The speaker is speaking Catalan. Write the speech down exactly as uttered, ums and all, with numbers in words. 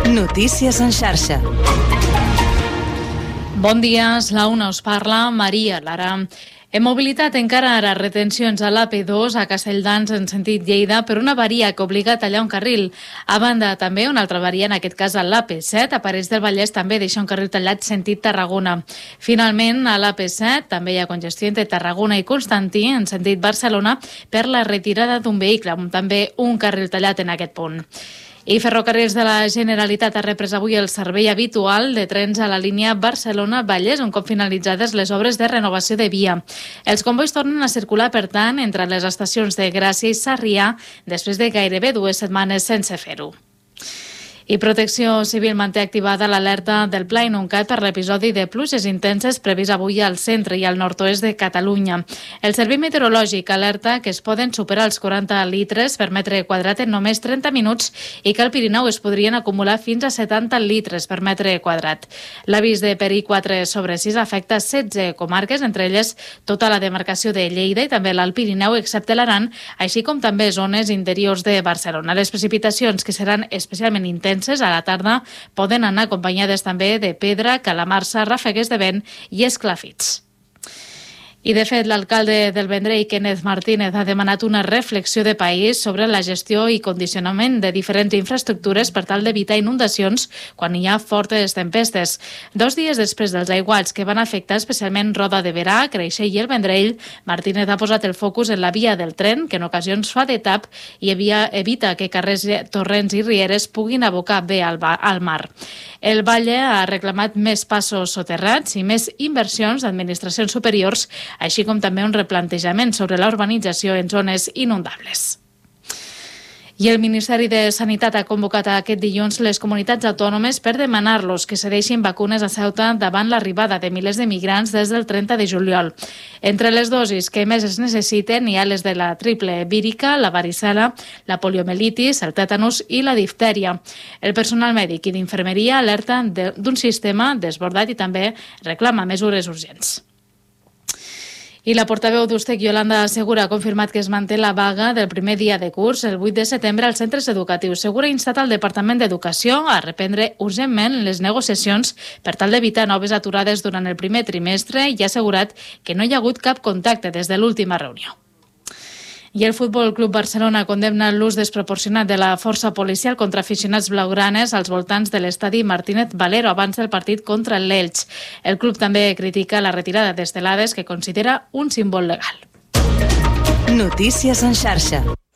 Notícies en xarxa. Bon dia, és la una, us parla Maria Lara. En mobilitat encara ara retencions a l'A P dos a Castelldans en sentit Lleida per una avaria que obliga a tallar un carril. A banda, també una altra avaria, en aquest cas a l'A P set, a Parets del Vallès també deixa un carril tallat sentit Tarragona. Finalment, a l'A P set també hi ha congestió entre Tarragona i Constantí en sentit Barcelona per la retirada d'un vehicle, amb també un carril tallat en aquest punt. I Ferrocarrils de la Generalitat ha reprès avui el servei habitual de trens a la línia Barcelona-Vallès, un cop finalitzades les obres de renovació de via. Els convois tornen a circular, per tant, entre les estacions de Gràcia i Sarrià, després de gairebé dues setmanes sense fer-ho. I Protecció Civil manté activada l'alerta del Pla Inuncat per l'episodi de pluges intenses previst avui al centre i al nord-oest de Catalunya. El Servei Meteorològic alerta que es poden superar els quaranta litres per metre quadrat en només trenta minuts i que al Pirineu es podrien acumular fins a setanta litres per metre quadrat. L'avís de perill quatre sobre sis afecta setze comarques, entre elles tota la demarcació de Lleida i també l'Alt Pirineu, excepte l'Aran, així com també zones interiors de Barcelona. Les precipitacions, que seran especialment intenses a la tarda, poden anar acompanyades també de pedra, calamarsa, ràfegues de vent i esclafits. I, de fet, l'alcalde del Vendrell, Kenneth Martínez, ha demanat una reflexió de país sobre la gestió i condicionament de diferents infraestructures per tal d'evitar inundacions quan hi ha fortes tempestes. Dos dies després dels aiguats que van afectar especialment Roda de Berà, Creixell i el Vendrell, Martínez ha posat el focus en la via del tren, que en ocasions fa de tap i evita que carrers, torrents i rieres puguin abocar bé al, al mar. El Valle ha reclamat més passos soterrats i més inversions d'administracions superiors, així com també un replantejament sobre la urbanització en zones inundables. I el Ministeri de Sanitat ha convocat aquest dilluns les comunitats autònomes per demanar-los que cedeixin vacunes a Ceuta davant l'arribada de milers de migrants des del trenta de juliol. Entre les dosis que més es necessiten hi ha les de la triple vírica, la varicel·la, la poliomielitis, el tètanus i la diftèria. El personal mèdic i d'infermeria alerta d'un sistema desbordat i també reclama mesures urgents. I la portaveu d'Ustec, Yolanda Segura, ha confirmat que es manté la vaga del primer dia de curs, el vuit de setembre, als centres educatius. Segura ha instat al Departament d'Educació a reprendre urgentment les negociacions per tal d'evitar noves aturades durant el primer trimestre i ha assegurat que no hi ha hagut cap contacte des de l'última reunió. I el Futbol Club Barcelona condemna l'ús desproporcionat de la força policial contra aficionats blaugranes als voltants de l'estadi Martínez Valero abans del partit contra l'Elx. El club també critica la retirada d'estelades que considera un símbol legal. Notícies en xarxa.